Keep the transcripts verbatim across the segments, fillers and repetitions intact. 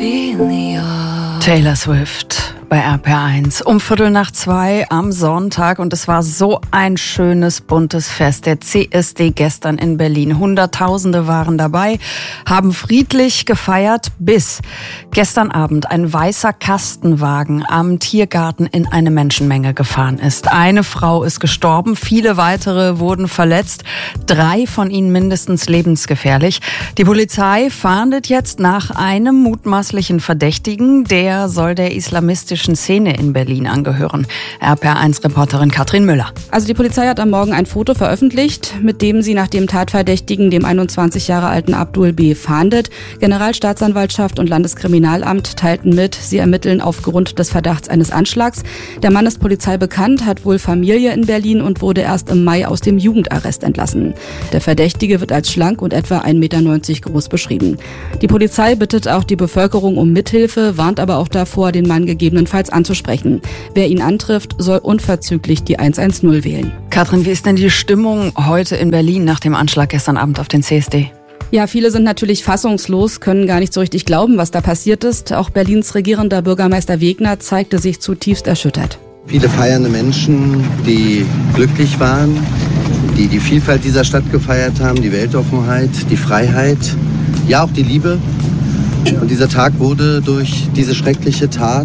Taylor Swift bei R P R eins um Viertel nach zwei am Sonntag und es war so ein schönes, buntes Fest. Der C S D gestern in Berlin. Hunderttausende waren dabei, haben friedlich gefeiert, bis gestern Abend ein weißer Kastenwagen am Tiergarten in eine Menschenmenge gefahren ist. Eine Frau ist gestorben, viele weitere wurden verletzt, drei von ihnen mindestens lebensgefährlich. Die Polizei fahndet jetzt nach einem mutmaßlichen Verdächtigen, der soll der islamistischen Szene in Berlin angehören. R P R eins Reporterin Katrin Müller. Also die Polizei hat am Morgen ein Foto veröffentlicht, mit dem sie nach dem Tatverdächtigen, dem einundzwanzig Jahre alten Abdul B., fahndet. Generalstaatsanwaltschaft und Landeskriminalamt teilten mit, sie ermitteln aufgrund des Verdachts eines Anschlags. Der Mann ist Polizei bekannt, hat wohl Familie in Berlin und wurde erst im Mai aus dem Jugendarrest entlassen. Der Verdächtige wird als schlank und etwa ein Meter neunzig groß beschrieben. Die Polizei bittet auch die Bevölkerung um Mithilfe, warnt aber auch davor, den Mann gegebenenfalls anzusprechen. Wer ihn antrifft, soll unverzüglich die hundertzehn wählen. Katrin, wie ist denn die Stimmung heute in Berlin nach dem Anschlag gestern Abend auf den C S D? Ja, viele sind natürlich fassungslos, können gar nicht so richtig glauben, was da passiert ist. Auch Berlins regierender Bürgermeister Wegner zeigte sich zutiefst erschüttert. Viele feiernde Menschen, die glücklich waren, die die Vielfalt dieser Stadt gefeiert haben, die Weltoffenheit, die Freiheit, ja auch die Liebe. Und dieser Tag wurde durch diese schreckliche Tat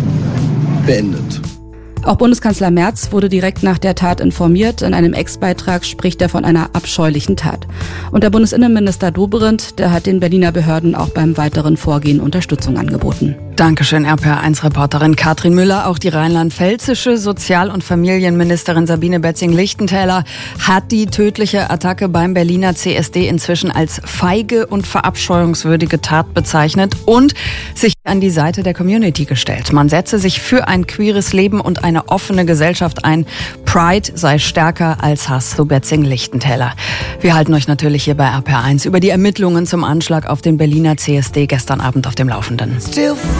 beendet. Auch Bundeskanzler Merz wurde direkt nach der Tat informiert. In einem Ex-Beitrag spricht er von einer abscheulichen Tat. Und der Bundesinnenminister Dobrindt, der hat den Berliner Behörden auch beim weiteren Vorgehen Unterstützung angeboten. Dankeschön, R P R eins Reporterin Katrin Müller. Auch die rheinland-pfälzische Sozial- und Familienministerin Sabine Betzing-Lichtentäler hat die tödliche Attacke beim Berliner C S D inzwischen als feige und verabscheuungswürdige Tat bezeichnet und sich an die Seite der Community gestellt. Man setze sich für ein queeres Leben und eine offene Gesellschaft ein. Pride sei stärker als Hass, so Betzing-Lichtentäler. Wir halten euch natürlich hier bei R P R eins über die Ermittlungen zum Anschlag auf den Berliner C S D gestern Abend auf dem Laufenden.